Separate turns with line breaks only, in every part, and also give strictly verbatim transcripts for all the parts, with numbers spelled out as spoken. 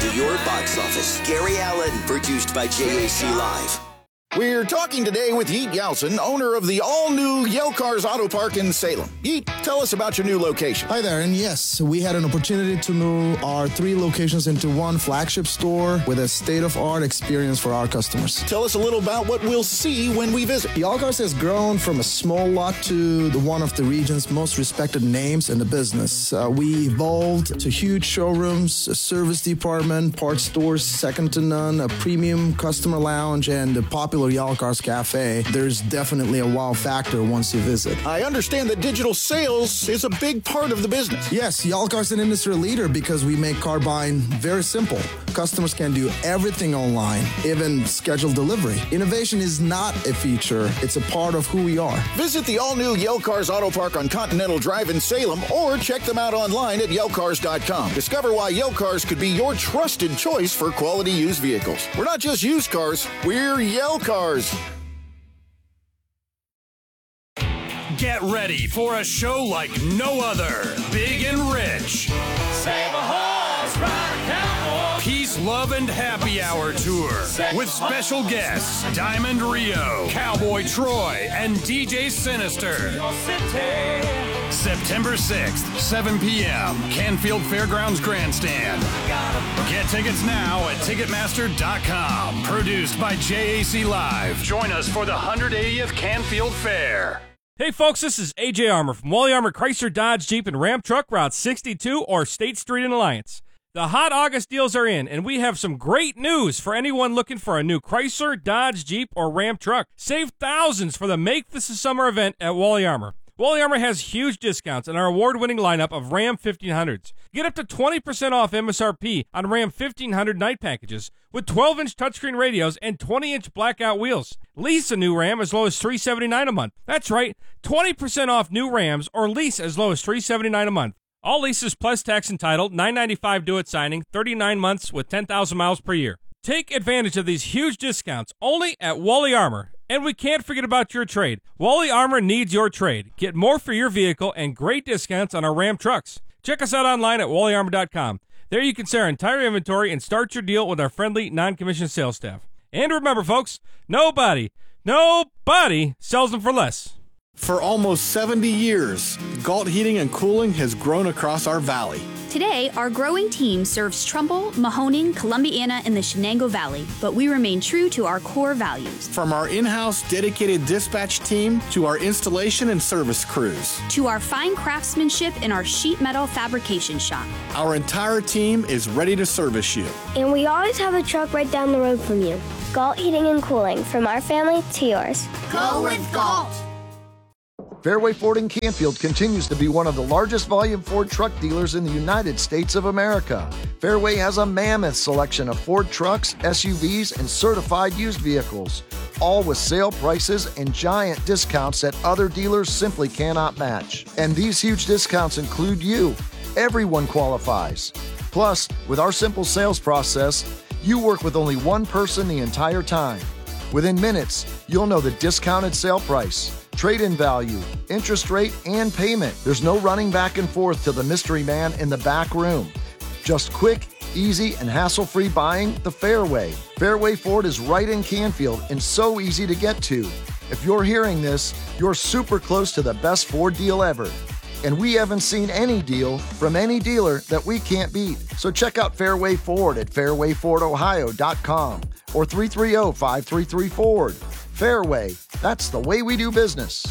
to your box office. Gary Allen, produced by J A C Live.
We're talking today with Yeet Yeltsin, owner of the all-new Yale Cars Auto Park in Salem. Yeet, tell us about your new location.
Hi there, and yes, we had an opportunity to move our three locations into one flagship store with a state-of-art experience for our customers.
Tell us a little about what we'll see when we visit.
Yale Cars has grown from a small lot to the one of the region's most respected names in the business. Uh, we evolved to huge showrooms, a service department, parts stores second to none, a premium customer lounge, and a popular Yale Cars Cafe. There's definitely a wow factor once you visit.
I understand that digital sales is a big part of the business.
Yes, Yale Cars is an industry leader because we make car buying very simple. Customers can do everything online, even schedule delivery. Innovation is not a feature, it's a part of who we are.
Visit the all-new Yale Cars Auto Park on Continental Drive in Salem or check them out online at yale cars dot com. Discover why Yale Cars could be your trusted choice for quality used vehicles. We're not just used cars, we're Yale Cars.
Get ready for a show like no other. Big and Rich. Save a horse, ride a cowboy. Peace, Love, and Happy Hour Tour with special guests Diamond Rio, Cowboy Troy, and D J Sinister. September sixth, seven p.m., Canfield Fairgrounds Grandstand. Get tickets now at Ticketmaster dot com. Produced by J A C Live. Join us for the one hundred eightieth Canfield Fair.
Hey folks, this is A J Armour from Wally Armour Chrysler Dodge Jeep and Ram Truck, Route sixty-two or State Street in Alliance. The hot August deals are in, and we have some great news for anyone looking for a new Chrysler, Dodge, Jeep, or Ram truck. Save thousands for the Make This a Summer event at Wally Armour. Wally Armour has huge discounts on our award-winning lineup of Ram fifteen hundreds. Get up to twenty percent off M S R P on Ram fifteen hundred night packages with twelve inch touchscreen radios and twenty inch blackout wheels. Lease a new Ram as low as three hundred seventy-nine dollars a month. That's right, twenty percent off new Rams or lease as low as three hundred seventy-nine dollars a month. All leases plus tax entitled, nine ninety-five due at signing, thirty-nine months with ten thousand miles per year. Take advantage of these huge discounts only at Wally Armour. And we can't forget about your trade. Wally Armour needs your trade. Get more for your vehicle and great discounts on our Ram trucks. Check us out online at wally armour dot com. There you can see our entire inventory and start your deal with our friendly, non-commissioned sales staff. And remember, folks, nobody, nobody sells them for less.
For almost seventy years, Galt Heating and Cooling has grown across our valley.
Today, our growing team serves Trumbull, Mahoning, Columbiana, and the Shenango Valley, but we remain true to our core values.
From our in-house dedicated dispatch team to our installation and service crews.
To our fine craftsmanship in our sheet metal fabrication shop.
Our entire team is ready to service you.
And we always have a truck right down the road from you. Galt Heating and Cooling, from our family to yours.
Go with Galt!
Fairway Ford in Canfield continues to be one of the largest volume Ford truck dealers in the United States of America. Fairway has a mammoth selection of Ford trucks, S U Vs, and certified used vehicles, all with sale prices and giant discounts that other dealers simply cannot match. And these huge discounts include you. Everyone qualifies. Plus, with our simple sales process, you work with only one person the entire time. Within minutes, you'll know the discounted sale price, trade-in value, interest rate, and payment. There's no running back and forth to the mystery man in the back room. Just quick, easy, and hassle-free buying the Fairway. Fairway Ford is right in Canfield and so easy to get to. If you're hearing this, you're super close to the best Ford deal ever. And we haven't seen any deal from any dealer that we can't beat. So check out Fairway Ford at fairway ford ohio dot com or three three zero, five three three, Ford. Fairway, that's the way we do business.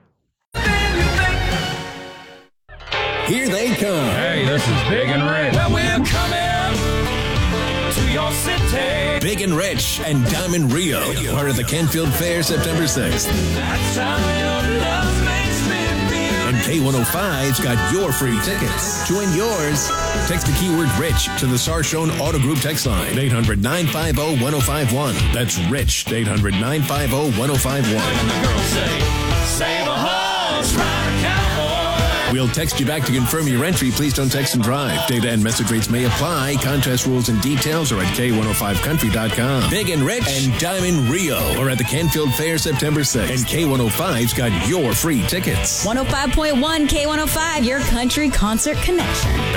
Here they come.
Hey, this is Big and Rich. Well, we're coming to your city.
Big and Rich and Diamond Rio, part of the Canfield Fair, September sixth.
That's how your love makes me feel.
And K one oh five's got your free tickets. Join yours. Text the keyword RICH to the Sarshone Auto Group text line, eight hundred, nine five zero, one oh five one. That's RICH, eight hundred, nine five zero, one oh five one.
And the girls say, save a horse, ride a cowboy.
We'll text you back to confirm your entry. Please don't text and drive. Data and message rates may apply. Contest rules and details are at K one oh five country dot com. Big and Rich and Diamond Rio are at the Canfield Fair September sixth. And K one oh five's got your free tickets.
one oh five point one K one oh five, your country concert connection.